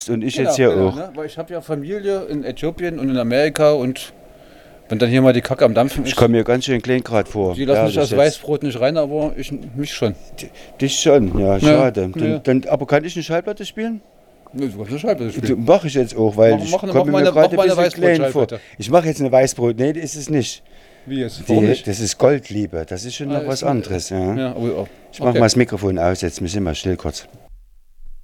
und ich jetzt hier auch. Ne? Weil ich habe ja Familie in Äthiopien und in Amerika und wenn dann hier mal die Kacke am Dampfen ist. Ich komme mir ganz schön klein gerade vor. Die lassen mich das Weißbrot nicht rein, aber mich schon. Dich schon, ja, schade. Ja. Aber kann ich eine Schallplatte spielen? Ne, du kannst eine Schallplatte spielen. Mache ich jetzt auch, weil ich komme mir gerade ein bisschen klein vor. Ich mache jetzt eine Weißbrot. Nee, das ist es nicht. Wie jetzt? Warum nicht? Das ist Goldliebe. Das ist schon noch was anderes. Ja. Ja, Ich mache mal das Mikrofon aus, jetzt müssen wir still kurz.